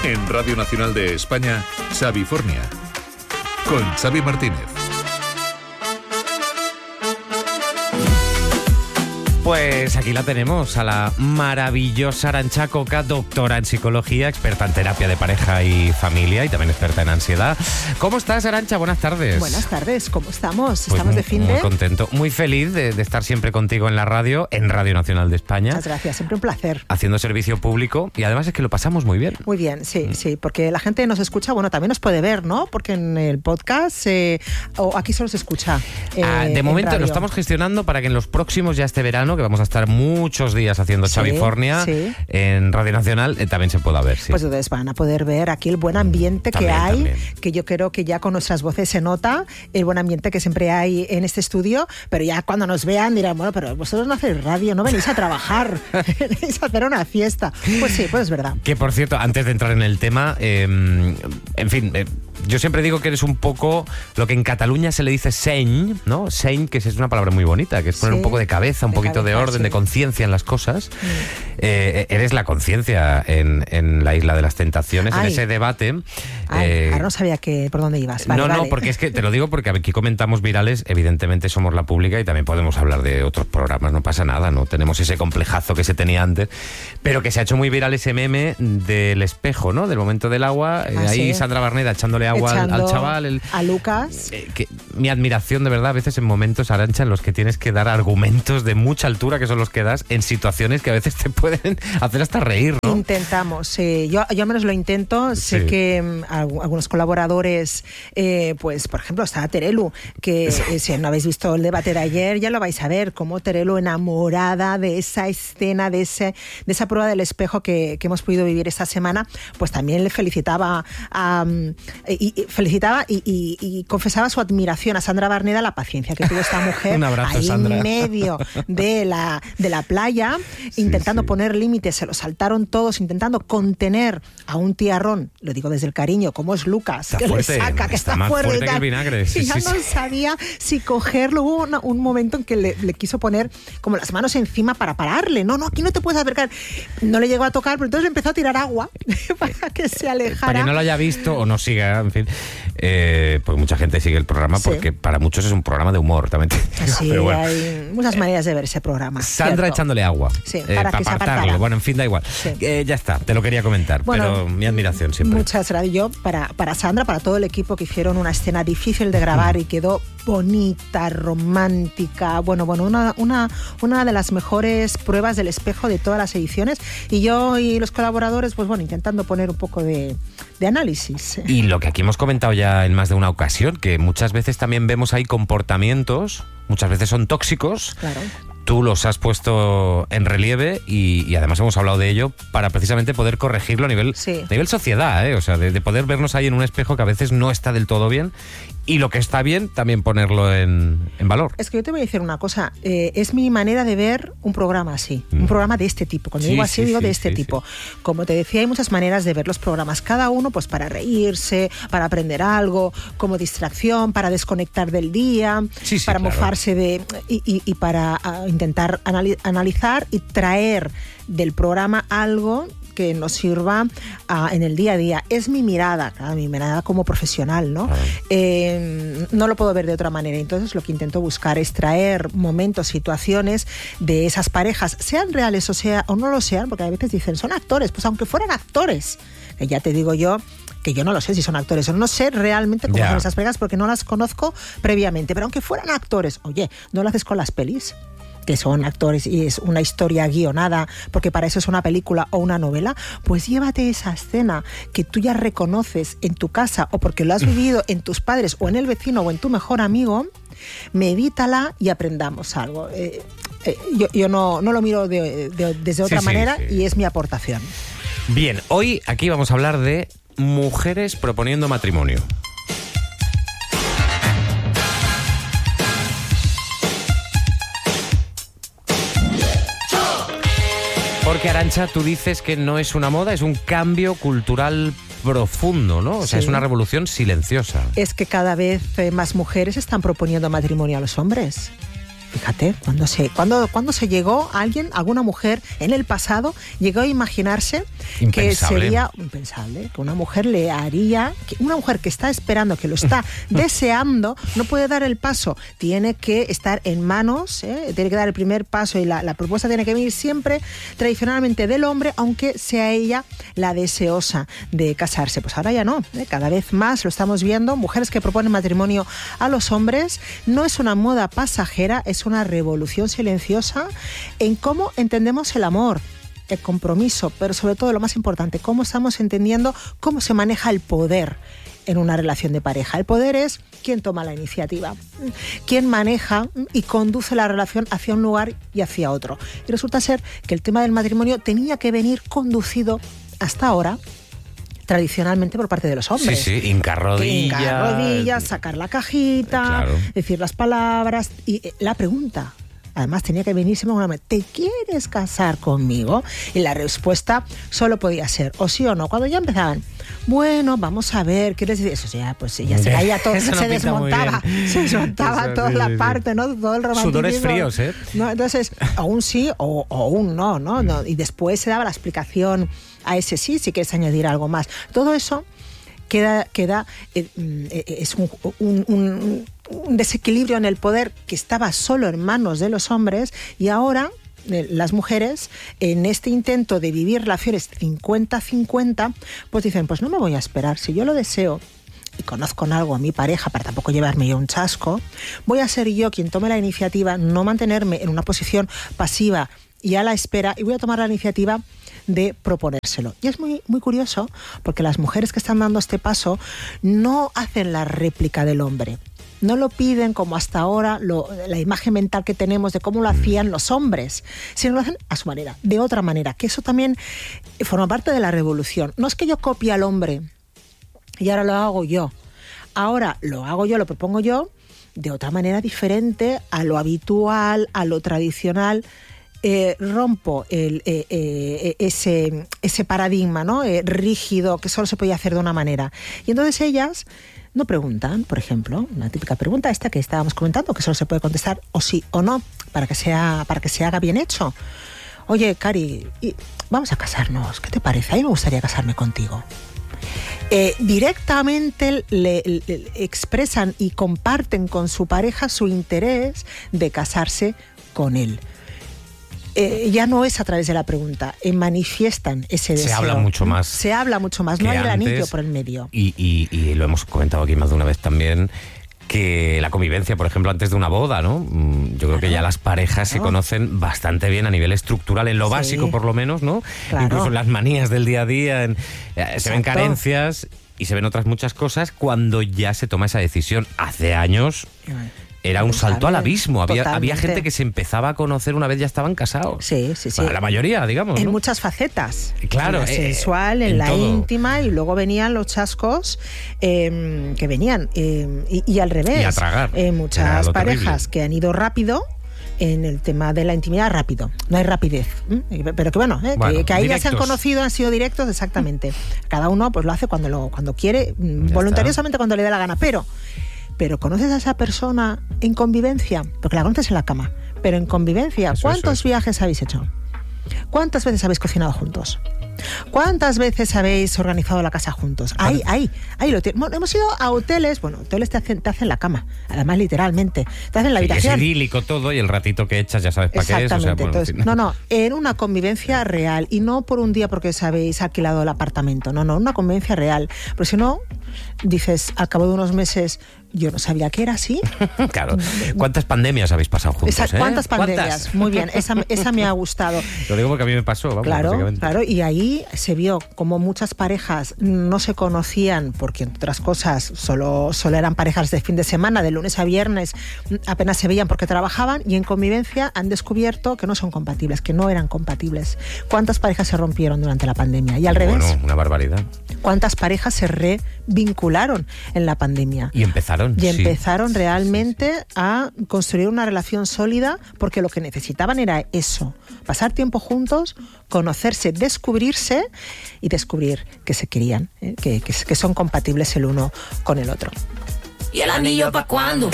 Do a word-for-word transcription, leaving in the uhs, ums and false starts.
En Radio Nacional de España, Xavifornia, con Xavi Martínez. Pues aquí la tenemos, a la maravillosa Arantxa Coca, doctora en psicología, experta en terapia de pareja y familia y también experta en ansiedad. ¿Cómo estás, Arantxa? Buenas tardes. Buenas tardes, ¿cómo estamos? Pues ¿Estamos muy, de fin de...? Muy contento, muy feliz de, de estar siempre contigo en la radio, en Radio Nacional de España. Muchas gracias, siempre un placer. Haciendo servicio público y además es que lo pasamos muy bien. Muy bien, sí, mm. sí, porque la gente nos escucha, bueno, también nos puede ver, ¿no? Porque en el podcast, eh, o aquí solo se escucha eh, ah, De momento en lo estamos gestionando para que en los próximos, ya este verano, que vamos a estar muchos días haciendo sí, Xavifornia, sí. en Radio Nacional, eh, también se pueda ver, sí. Pues entonces van a poder ver aquí el buen ambiente también, que hay, también. Que yo creo que ya con nuestras voces se nota, el buen ambiente que siempre hay en este estudio, pero ya cuando nos vean dirán, bueno, pero vosotros no hacéis radio, no venís a trabajar, venís a hacer una fiesta. Pues sí, pues es verdad. Que por cierto, antes de entrar en el tema, eh, en fin... Eh, yo siempre digo que eres un poco lo que en Cataluña se le dice seny, ¿no? Seny, que es una palabra muy bonita, que es poner sí, un poco de cabeza, un de poquito cabeza, de orden, sí. de conciencia en las cosas. Mm. Eh, eres la conciencia en, en la Isla de las Tentaciones, Ay. en ese debate. Ay, eh, ahora no sabía que, por dónde ibas. Vale, no, vale. no, porque es que te lo digo porque aquí comentamos virales, evidentemente somos la pública y también podemos hablar de otros programas, no pasa nada, no tenemos ese complejazo que se tenía antes, pero que se ha hecho muy viral ese meme del espejo, ¿no? Del momento del agua, ah, eh, ahí sí. Sandra Barneda echándole agua al, al chaval. El, a Lucas. Eh, que, mi admiración, de verdad, a veces en momentos, Arantxa, en los que tienes que dar argumentos de mucha altura, que son los que das, en situaciones que a veces te pueden hacer hasta reír, ¿no? Intentamos, eh, yo, yo al menos lo intento, sé sí. que um, algunos colaboradores, eh, pues por ejemplo está Terelu, que eh, si no habéis visto el debate de ayer, ya lo vais a ver, como Terelu enamorada de esa escena, de ese de esa prueba del espejo que, que hemos podido vivir esta semana, pues también le felicitaba um, y, y felicitaba y, y, y confesaba su admiración a Sandra Barneda, la paciencia que tuvo esta mujer. Un abrazo, ahí Sandra. En medio de la, de la playa, sí, intentando sí. poner límites, se lo saltaron todos, intentando contener a un tiarrón, lo digo desde el cariño, como es Lucas, está que fuerte, le saca, que está, está más fuerte, fuerte que el vinagre. Sí, y ya sí, no sí. sabía si cogerlo. Hubo una, un momento en que le, le quiso poner como las manos encima para pararle. No, no, aquí no te puedes acercar. No le llegó a tocar, pero entonces le empezó a tirar agua para que se alejara. Para que no lo haya visto o no siga, en fin. Eh, pues mucha gente sigue el programa sí. porque para muchos es un programa de humor también. Sí, pero bueno. Hay muchas maneras de ver ese programa. Sandra ¿cierto? Echándole agua sí, eh, para, para que apartarlo. Bueno, en fin, da igual. Sí. Eh, ya está, te lo quería comentar, bueno, pero mi admiración siempre. Muchas gracias. Yo, para, para Sandra, para todo el equipo que hicieron una escena difícil de grabar mm. y quedó bonita, romántica, bueno, bueno, una, una, una de las mejores pruebas del espejo de todas las ediciones, y yo y los colaboradores, pues bueno, intentando poner un poco de, de análisis. Y lo que aquí hemos comentado ya en más de una ocasión, que muchas veces también vemos ahí comportamientos, muchas veces son tóxicos. Claro. Tú los has puesto en relieve y, y además hemos hablado de ello para precisamente poder corregirlo a nivel, sí. a nivel sociedad, ¿eh? O sea, de, de poder vernos ahí en un espejo que a veces no está del todo bien y lo que está bien también ponerlo en, en valor. Es que yo te voy a decir una cosa, eh, es mi manera de ver un programa así, mm. un programa de este tipo. Cuando sí, digo así, sí, digo sí, de este sí, tipo. Sí. Como te decía, hay muchas maneras de ver los programas, cada uno pues para reírse, para aprender algo, como distracción, para desconectar del día, sí, sí, para claro. mofarse de y, y, y para uh, intentar anali- analizar y traer del programa algo que nos sirva uh, en el día a día. Es mi mirada, claro, mi mirada como profesional, ¿no? Ah. Eh, no lo puedo ver de otra manera. Entonces lo que intento buscar es traer momentos, situaciones de esas parejas, sean reales o, sea, o no lo sean, porque a veces dicen, son actores, pues aunque fueran actores, que ya te digo yo, que yo no lo sé si son actores o no sé realmente cómo yeah. son esas parejas porque no las conozco previamente, pero aunque fueran actores, oye, ¿no lo haces con las pelis? Que son actores y es una historia guionada, porque para eso es una película o una novela, pues llévate esa escena que tú ya reconoces en tu casa o porque lo has vivido en tus padres o en el vecino o en tu mejor amigo, medítala y aprendamos algo. Eh, eh, yo yo no, no lo miro de, de, desde otra sí, manera sí, sí. y es mi aportación. Bien, hoy aquí vamos a hablar de mujeres proponiendo matrimonio. Porque, Arantxa, tú dices que no es una moda, es un cambio cultural profundo, ¿no? O sea, sí. es una revolución silenciosa. Es que cada vez más mujeres están proponiendo matrimonio a los hombres. Fíjate, cuando se, cuando, cuando se llegó alguien, alguna mujer en el pasado, llegó a imaginarse impensable. que sería impensable, que una mujer le haría, que una mujer que está esperando, que lo está deseando, no puede dar el paso, tiene que estar en manos, ¿eh? tiene que dar el primer paso y la, la propuesta tiene que venir siempre tradicionalmente del hombre, aunque sea ella la deseosa de casarse. Pues ahora ya no, ¿eh? Cada vez más lo estamos viendo, mujeres que proponen matrimonio a los hombres. No es una moda pasajera, es una revolución silenciosa en cómo entendemos el amor, el compromiso, pero sobre todo lo más importante, cómo estamos entendiendo cómo se maneja el poder en una relación de pareja. El poder es quien toma la iniciativa, quien maneja y conduce la relación hacia un lugar y hacia otro. Y resulta ser que el tema del matrimonio tenía que venir conducido hasta ahora tradicionalmente por parte de los hombres. Sí, sí, hincar rodillas. Hincar rodillas, sacar la cajita, claro. decir las palabras y la pregunta. Además tenía que venir siempre una vez, ¿te quieres casar conmigo? Y la respuesta solo podía ser o sí o no. Cuando ya empezaban, bueno, vamos a ver, ¿qué les dice? Eso ya, pues ya se caía todo, se, no se desmontaba, se desmontaba toda sí, la sí. parte, ¿no? Todo el romanticismo. Sudores fríos, ¿eh? ¿No? Entonces, o un sí o, o un no, ¿no? no, y después se daba la explicación a ese sí, si quieres añadir algo más. Todo eso queda, queda eh, es un, un, un, un desequilibrio en el poder que estaba solo en manos de los hombres y ahora eh, las mujeres en este intento de vivir relaciones cincuenta cincuenta pues dicen, pues no me voy a esperar, si yo lo deseo y conozco en algo a mi pareja para tampoco llevarme yo un chasco, voy a ser yo quien tome la iniciativa, no mantenerme en una posición pasiva y a la espera, y voy a tomar la iniciativa de proponérselo. Y es muy, muy curioso porque las mujeres que están dando este paso no hacen la réplica del hombre. No lo piden como hasta ahora, lo, la imagen mental que tenemos de cómo lo hacían los hombres, sino lo hacen a su manera, de otra manera, que eso también forma parte de la revolución. No es que yo copie al hombre y ahora lo hago yo. Ahora lo hago yo, lo propongo yo, de otra manera diferente a lo habitual, a lo tradicional. Eh, rompo el, eh, eh, ese, ese paradigma, ¿no? eh, rígido que solo se podía hacer de una manera. Y entonces ellas no preguntan, por ejemplo, una típica pregunta esta que estábamos comentando, que solo se puede contestar o sí o no, para que sea, para que se haga bien hecho. Oye, Cari, vamos a casarnos, ¿qué te parece? A mí me gustaría casarme contigo. Eh, directamente le, le, le expresan y comparten con su pareja su interés de casarse con él. Eh, ya no es a través de la pregunta, eh, manifiestan ese deseo. Se habla mucho más. Se habla mucho más, no hay el anillo por el medio. Y, y, y lo hemos comentado aquí más de una vez también, que la convivencia, por ejemplo, antes de una boda, ¿no? Yo creo claro. que ya las parejas claro. se conocen bastante bien a nivel estructural, en lo sí. básico por lo menos, ¿no? Claro. Incluso en las manías del día a día, en, eh, se ven carencias y se ven otras muchas cosas cuando ya se toma esa decisión. Hace años... Era un salto al abismo. Había, había gente que se empezaba a conocer una vez ya estaban casados. Sí, sí, sí. Bueno, la mayoría, digamos. En ¿no? muchas facetas. Claro. En la eh, sensual, en, en la todo. íntima, y luego venían los chascos eh, que venían. Eh, y, y al revés. Y a tragar. Eh, muchas parejas terrible. que han ido rápido en el tema de la intimidad, rápido. No hay rapidez. ¿eh? Pero que bueno, eh, bueno que, que ahí ya se han conocido, han sido directos, exactamente. Cada uno pues lo hace cuando, lo, cuando quiere, ya voluntariosamente está. Cuando le dé la gana. Pero... Pero ¿conoces a esa persona en convivencia? Porque la conoces en la cama, pero en convivencia. Eso, ¿Cuántos eso, eso. viajes habéis hecho? ¿Cuántas veces habéis cocinado juntos? ¿Cuántas veces habéis organizado la casa juntos? Ahí, ahí, ahí lo tienes. Bueno, hemos ido a hoteles, bueno, hoteles te hacen, te hacen la cama, además literalmente, te hacen la sí, habitación. Es idílico todo y el ratito que echas ya sabes para qué es. Exactamente, o sea, bueno, entonces, no, no, en una convivencia real y no por un día porque os habéis alquilado el apartamento, no, no, una convivencia real, porque si no, dices, al cabo de unos meses, yo no sabía que era así. Claro. ¿Cuántas pandemias habéis pasado juntos? Esa, ¿Cuántas eh? pandemias? ¿Cuántas? Muy bien, esa, esa me ha gustado. Lo digo porque a mí me pasó, vamos, claro, básicamente. Claro, y ahí se vio como muchas parejas no se conocían porque, entre otras cosas, solo, solo eran parejas de fin de semana, de lunes a viernes, apenas se veían porque trabajaban, y en convivencia han descubierto que no son compatibles, que no eran compatibles. ¿Cuántas parejas se rompieron durante la pandemia? Y al bueno, revés. Una barbaridad. ¿Cuántas parejas se revincularon en la pandemia? Y empezaron. Y empezaron sí. realmente a construir una relación sólida porque lo que necesitaban era eso, pasar tiempo juntos, conocerse, descubrirse y descubrir que se querían, ¿eh? que, que, que son compatibles el uno con el otro. ¿Y el anillo pa' cuándo?